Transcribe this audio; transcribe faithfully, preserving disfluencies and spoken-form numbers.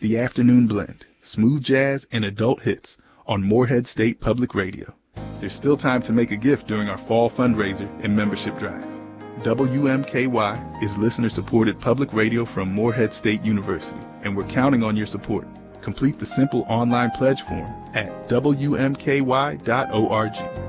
The Afternoon Blend, smooth jazz and adult hits on Morehead State Public Radio. There's still time to make a gift during our fall fundraiser and membership drive. W M K Y is listener-supported public radio from Morehead State University, and we're counting on your support. Complete the simple online pledge form at W M K Y dot org.